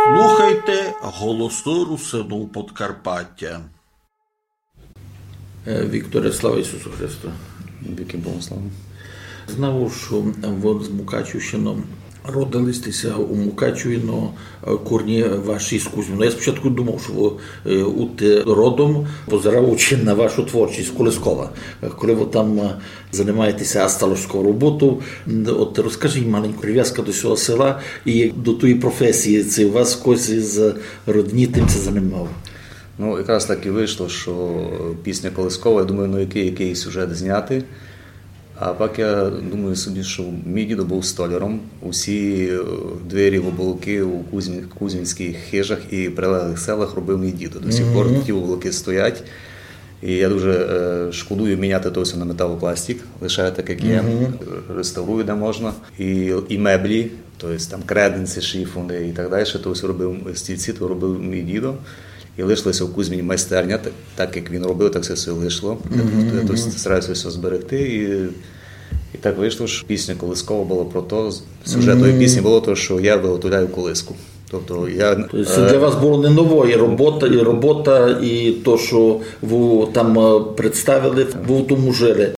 Слухайте голосу Русину Подкарпаття. Вікторе, слава Ісусу Христу. Віки Богу слава. Знав, що ви з Мукачівщини родилися у Мукачеві, але корні ваші з Кузьмина. Я спочатку думав, що ви родом, позираючи на вашу творчість Колискова. Коли ви там займаєтеся асталовською роботою, от розкажіть маленьку прив'язку до цього села і до тої професії. Це у вас хтось з родні тим це займав? Ну, якраз так і вийшло, що пісня Колискова, я думаю, який сюжет зняти. А так я думаю собі, що мій дідо був столяром. Усі двері в оболоки у кузьмінських хижах і прилеглих селах робив мій дідо. До сих пор ті оболоки стоять. І я дуже шкодую міняти то все на металопластик, лише так, як є. Реставрую, де можна. І меблі, тобто там креденці, шифони і так далі. То все робив, стільці то робив мій дідо. І лишилося в Кузьміні майстерня, так як він робив, так все лишло. Я стараюся все зберегти. І так вийшло, що пісня Колискова була про то, сюжет тої пісні було то, що я виготовляю колиску. Тобто для вас було не ново, і робота, і то, що ви там представили, ви в тому жили.